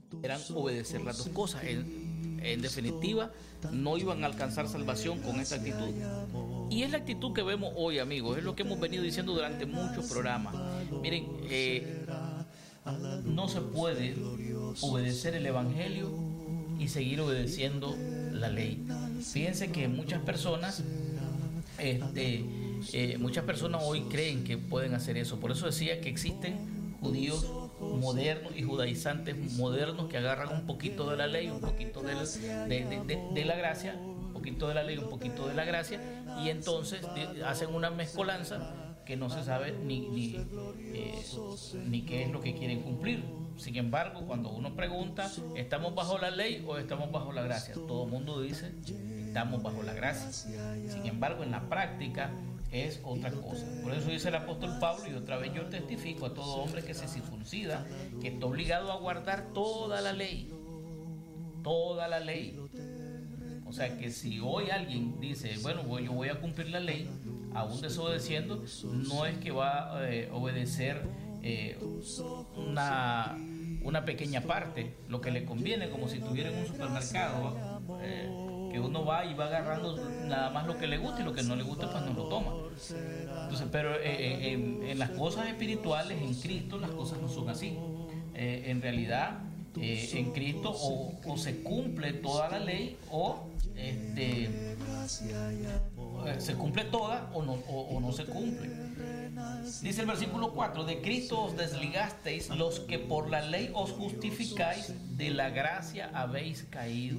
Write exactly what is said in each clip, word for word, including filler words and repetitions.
eran obedecer las dos cosas. En, en definitiva, no iban a alcanzar salvación con esta actitud. Y es la actitud que vemos hoy, amigos. Es lo que hemos venido diciendo durante muchos programas. Miren, eh, no se puede obedecer el Evangelio y seguir obedeciendo la ley. Fíjense que muchas personas, este, eh, muchas personas hoy creen que pueden hacer eso. Por eso decía que existen judíos modernos y judaizantes modernos que agarran un poquito de la ley, un poquito de la, de, de, de, de la gracia, un poquito de la ley, un poquito de la gracia, y entonces de, hacen una mezcolanza que no se sabe ni, ni, eh, ni qué es lo que quieren cumplir. Sin embargo, cuando uno pregunta, ¿estamos bajo la ley o estamos bajo la gracia? Todo el mundo dice, estamos bajo la gracia. Sin embargo, en la práctica es otra cosa. Por eso dice el apóstol Pablo, y otra vez yo testifico a todo hombre que se circuncida, que está obligado a guardar toda la ley. Toda la ley. O sea que si hoy alguien dice, bueno, yo voy a cumplir la ley, aún desobedeciendo, no es que va a eh, obedecer eh, una, una pequeña parte, lo que le conviene, como si estuviera en un supermercado, eh, que uno va y va agarrando nada más lo que le gusta, y lo que no le gusta pues no lo toma. Entonces, pero eh, en, en las cosas espirituales, en Cristo, las cosas no son así. Eh, en realidad, eh, en Cristo o, o se cumple toda la ley, o este, se cumple toda o no, o, o no se cumple. Dice el versículo cuatro: de Cristo os desligasteis los que por la ley os justificáis, de la gracia habéis caído.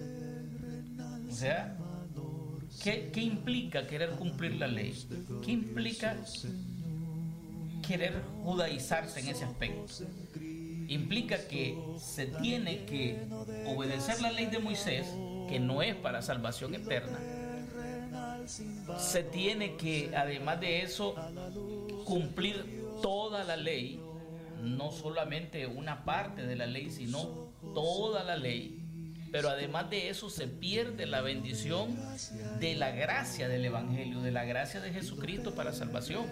O sea, ¿qué, qué implica querer cumplir la ley? ¿Qué implica querer judaizarse en ese aspecto? Implica que se tiene que obedecer la ley de Moisés, que no es para salvación eterna. Se tiene que, además de eso, cumplir toda la ley, no solamente una parte de la ley, sino toda la ley. Pero además de eso se pierde la bendición de la gracia del Evangelio, de la gracia de Jesucristo para salvación.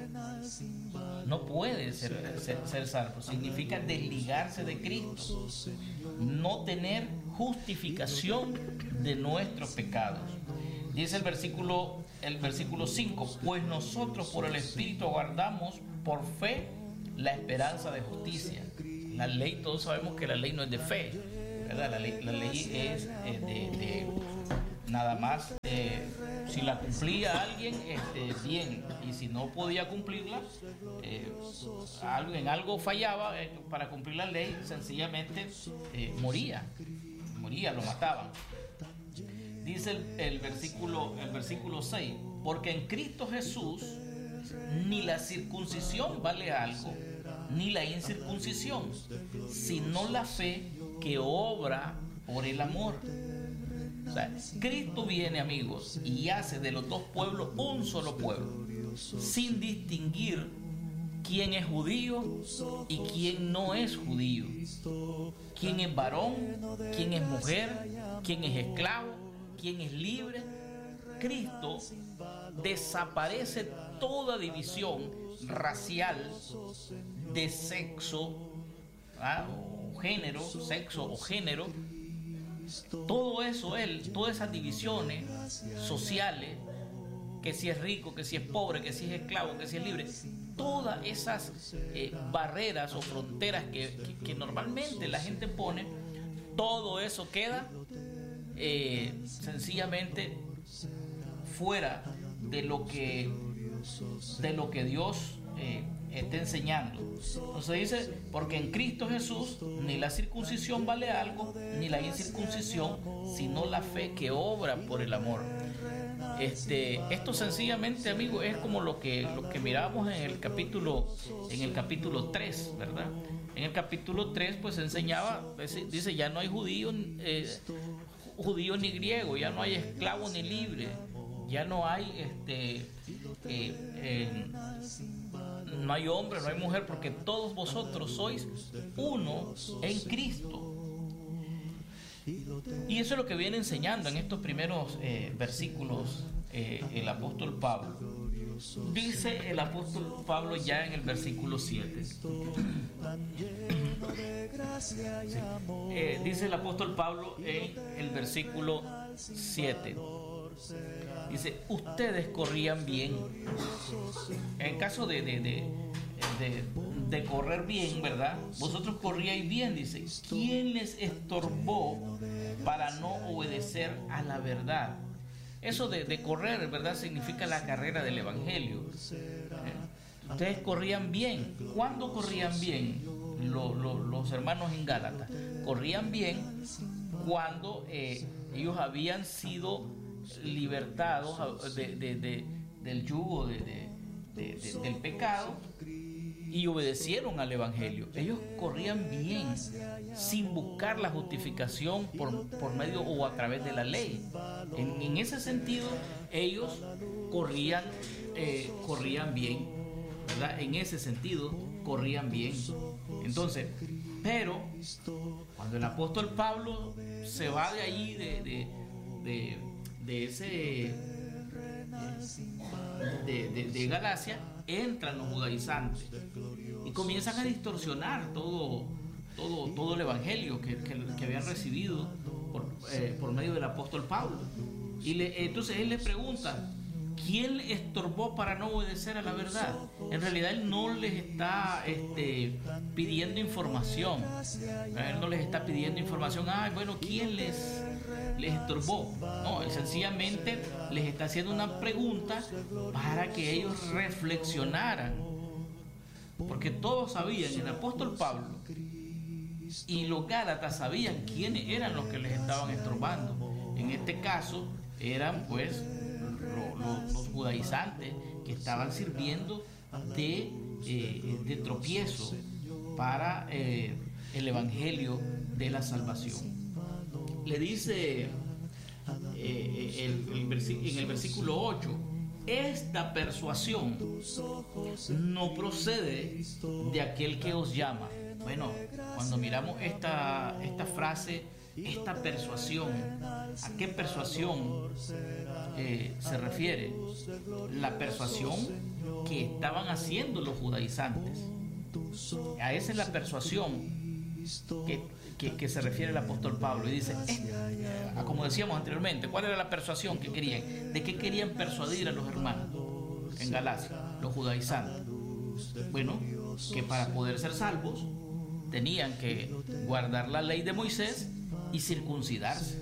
No puede ser, ser, ser salvo. Significa desligarse de Cristo, no tener justificación de nuestros pecados. Dice el versículo, el versículo cinco: pues nosotros por el Espíritu guardamos por fe la esperanza de justicia. La ley, todos sabemos que la ley no es de fe, ¿verdad? La ley, la ley es eh, de, de nada más, eh, si la cumplía alguien, este, bien, y si no podía cumplirla, eh, algo, en algo fallaba eh, para cumplir la ley, sencillamente eh, moría, moría, lo mataban. Dice el, el versículo, el versículo seis: porque en Cristo Jesús ni la circuncisión vale algo, ni la incircuncisión, sino la fe que obra por el amor. O sea, Cristo viene, amigos, y hace de los dos pueblos un solo pueblo, sin distinguir quién es judío y quién no es judío, quién es varón, quién es mujer, quién es esclavo, quién es libre. Cristo desaparece toda división racial, de sexo, ¿ah? o género, sexo o género. Todo eso, él, todas esas divisiones sociales, que si es rico, que si es pobre, que si es esclavo, que si es libre, todas esas eh, barreras o fronteras que, que, que normalmente la gente pone, todo eso queda eh, sencillamente fuera de lo que de lo que Dios eh, está enseñando. Entonces dice: porque en Cristo Jesús ni la circuncisión vale algo, ni la incircuncisión, sino la fe que obra por el amor. Este, esto sencillamente, amigos, es como lo que, lo que miramos en el capítulo en el capítulo tres, ¿verdad? En el capítulo tres pues enseñaba, dice: ya no hay judío, eh, judío ni griego, ya no hay esclavo ni libre, ya no hay este eh, eh, no hay hombre, no hay mujer, porque todos vosotros sois uno en Cristo. Y eso es lo que viene enseñando en estos primeros eh, versículos eh, el apóstol Pablo. Dice el apóstol Pablo ya en el versículo siete: Sí. Eh, dice el apóstol Pablo en el versículo siete. Dice, ustedes corrían bien. En caso de, de, de, de, de correr bien, ¿verdad? Vosotros corríais bien, dice. ¿Quién les estorbó para no obedecer a la verdad? Eso de, de correr, ¿verdad? Significa la carrera del evangelio. ¿Eh? Ustedes corrían bien. ¿Cuándo corrían bien? Lo, lo, los hermanos en Gálatas corrían bien cuando eh, ellos habían sido libertados de, de, de, del yugo de, de, de, de, del pecado y obedecieron al evangelio. Ellos corrían bien sin buscar la justificación por, por medio o a través de la ley. En, en ese sentido, ellos corrían, eh, corrían bien, ¿verdad? En ese sentido, corrían bien. Entonces, pero cuando el apóstol Pablo se va de allí, de, de, de, de ese de, de, de Galacia, entran los judaizantes y comienzan a distorsionar todo, todo, todo el evangelio que, que, que habían recibido por, eh, por medio del apóstol Pablo. Y le, entonces él le pregunta, ¿quién le estorbó para no obedecer a la verdad? En realidad él no les está este, pidiendo información. Él no les está pidiendo información. Ay, bueno, ¿quién les, les estorbó? No, él sencillamente les está haciendo una pregunta para que ellos reflexionaran. Porque todos sabían, el apóstol Pablo y los gálatas sabían quiénes eran los que les estaban estorbando. En este caso eran pues Los, los judaizantes que estaban sirviendo de, eh, de tropiezo para eh, el evangelio de la salvación. Le dice eh, el, el versi- en el versículo ocho, esta persuasión no procede de aquel que os llama. Bueno, cuando miramos esta, esta frase, esta persuasión, ¿a qué persuasión eh, se refiere? La persuasión que estaban haciendo los judaizantes. A esa es la persuasión que, que, que se refiere el apóstol Pablo. Y dice, eh, como decíamos anteriormente, ¿cuál era la persuasión que querían? ¿De qué querían persuadir a los hermanos en Galacia, los judaizantes? Bueno, que para poder ser salvos tenían que guardar la ley de Moisés y circuncidarse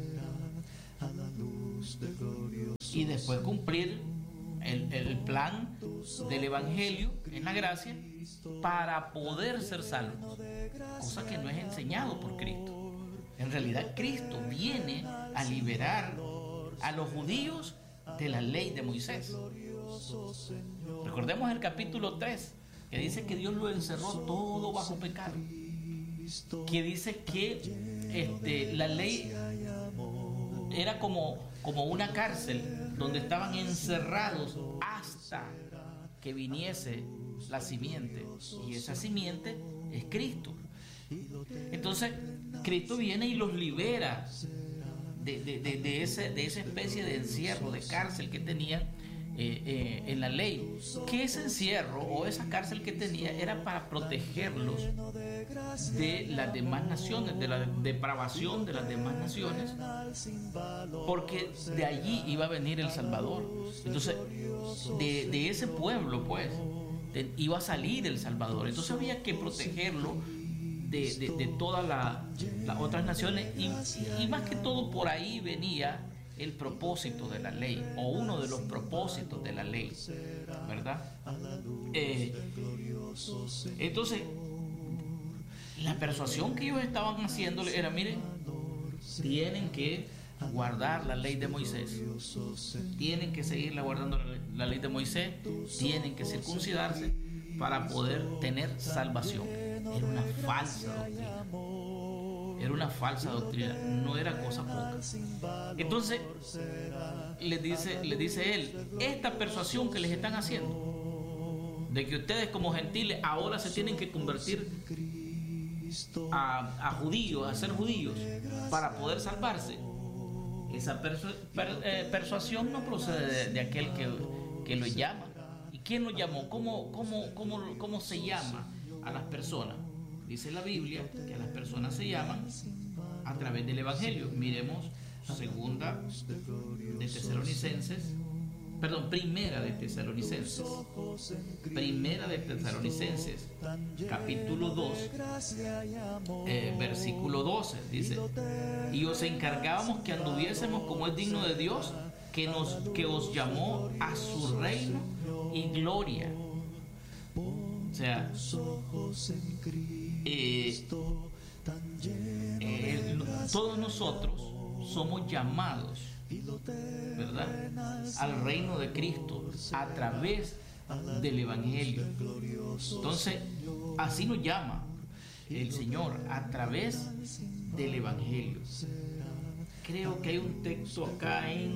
y después cumplir el, el plan del evangelio en la gracia para poder ser salvos, cosa que no es enseñado por Cristo. En realidad Cristo viene a liberar a los judíos de la ley de Moisés. Recordemos el capítulo tres, que dice que Dios lo encerró todo bajo pecado, que dice que este, la ley era como, como una cárcel donde estaban encerrados hasta que viniese la simiente, y esa simiente es Cristo. Entonces Cristo viene y los libera de, de, de, de, ese, de esa especie de encierro, de cárcel que tenían Eh, eh, en la ley, que ese encierro o esa cárcel que tenía era para protegerlos de las demás naciones, de la depravación de las demás naciones, porque de allí iba a venir el Salvador. Entonces de, de ese pueblo pues de, iba a salir el Salvador. Entonces había que protegerlo de, de, de todas la, las otras naciones, y, y más que todo por ahí venía el propósito de la ley, o uno de los propósitos de la ley, ¿verdad? Eh, entonces, la persuasión que ellos estaban haciéndole era, miren, tienen que guardar la ley de Moisés, tienen que seguirla guardando la, la ley de Moisés, tienen que circuncidarse para poder tener salvación. Era una falsa doctrina. Era una falsa doctrina, no era cosa poca. Entonces, le dice, le dice él, esta persuasión que les están haciendo, de que ustedes como gentiles ahora se tienen que convertir a, a judíos, a ser judíos, para poder salvarse, esa persu- per, eh, persuasión no procede de, de aquel que, que lo llama. ¿Y quién lo llamó? ¿Cómo, cómo, cómo, cómo se llama a las personas? dice la Biblia que a las personas se llaman a través del Evangelio. Miremos segunda de Tesalonicenses, perdón, primera de Tesalonicenses, primera de Tesalonicenses, capítulo dos, eh, versículo doce, dice: y os encargábamos que anduviésemos como es digno de Dios, que, nos, que os llamó a su reino y gloria. O sea, eh, eh, todos nosotros somos llamados, ¿verdad?, al reino de Cristo a través del Evangelio. Entonces, así nos llama el Señor, a través del Evangelio. Creo que hay un texto acá en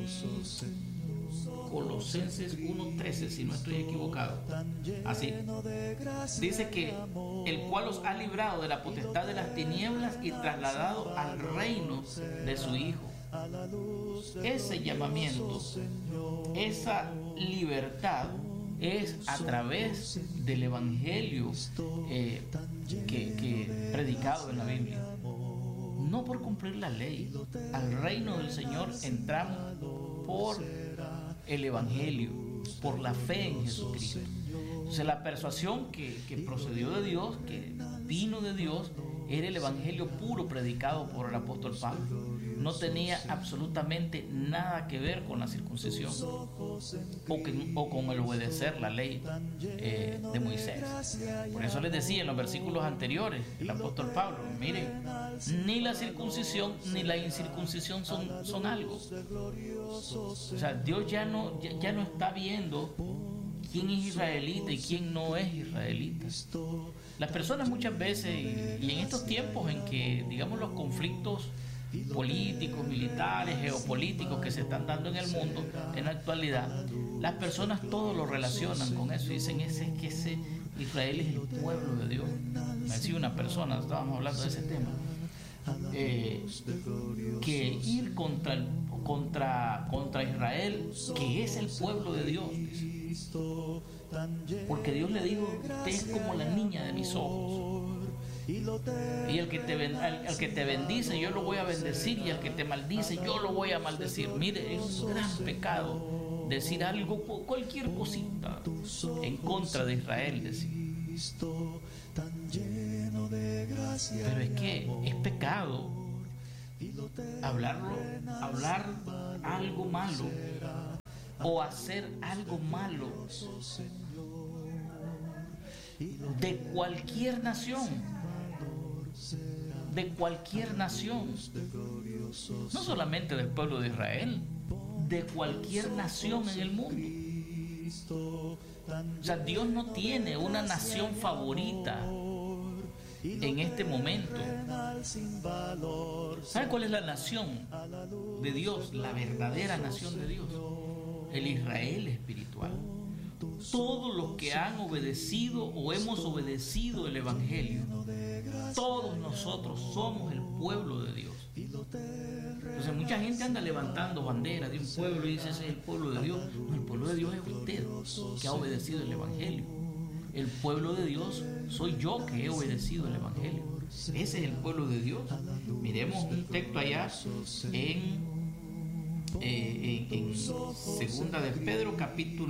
Colosenses uno trece, si no estoy equivocado. Así dice que el cual os ha librado de la potestad de las tinieblas y trasladado al reino de su Hijo. Ese llamamiento, esa libertad es a través del Evangelio eh, que, que predicado en la Biblia. No por cumplir la ley. Al reino del Señor entramos por el Evangelio, por la fe en Jesucristo. Entonces, la persuasión que, que procedió de Dios, que vino de Dios, era el Evangelio puro predicado por el apóstol Pablo. No tenía absolutamente nada que ver con la circuncisión o, que, o con el obedecer la ley eh, de Moisés. Por eso les decía en los versículos anteriores el apóstol Pablo: miren, ni la circuncisión ni la incircuncisión son, son algo. O sea, Dios ya no, ya, ya no está viendo quién es israelita y quién no es israelita. Las personas muchas veces, y, y en estos tiempos en que, digamos, los conflictos políticos, militares, geopolíticos que se están dando en el mundo en la actualidad, las personas todo lo relacionan con eso y dicen: ese es que ese Israel es el pueblo de Dios. Me decía una persona, estábamos hablando de ese tema, eh, que ir contra, contra, contra Israel, que es el pueblo de Dios, porque Dios le dijo: usted es como la niña de mis ojos, y el que te ben, el, el que te bendice yo lo voy a bendecir, y el que te maldice yo lo voy a maldecir. Mire, es un gran pecado decir algo, cualquier cosita en contra de Israel, decir. Pero es que es pecado hablarlo, hablar algo malo o hacer algo malo de cualquier nación, de cualquier nación, no solamente del pueblo de Israel, de cualquier nación en el mundo. O sea, Dios no tiene una nación favorita en este momento. ¿Sabe cuál es la nación de Dios? La verdadera nación de Dios, el Israel espiritual. Todos los que han obedecido o hemos obedecido el Evangelio, todos nosotros somos el pueblo de Dios. Entonces, mucha gente anda levantando banderas de un pueblo y dice: ese es el pueblo de Dios. No, el pueblo de Dios es usted, que ha obedecido el Evangelio. El pueblo de Dios soy yo, que he obedecido el Evangelio. Ese es el pueblo de Dios. Miremos un texto allá en, eh, en, en segunda de Pedro, capítulo